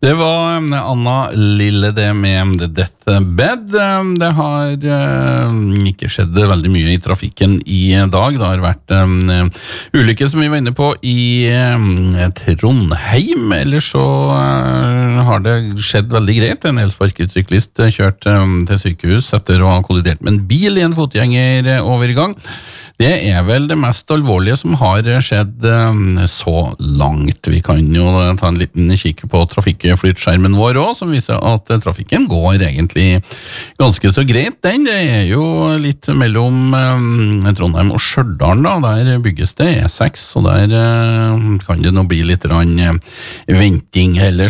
Det var Anna Lille det med The Deathbed. Det har ikke skjedd veldig mye i trafikken i dag. Det har vært en ulykke som vi var inne på i Trondheim. Ellers så har det skjedd veldig greit. En elsparkesyklist kjørt til sykehus etter å ha kollidert med en bil i en fotgjengerovergang. Det er vel det mest alvorlige som har skjedd så langt. Vi kan jo ta en liten kikk på trafikkflytskjermen vår også, som viser at trafikken går egentlig ganske så greit. Det er jo litt mellom Trondheim og Stjørdal da, der bygges det E6, og der kan det nå bli litt venting heller.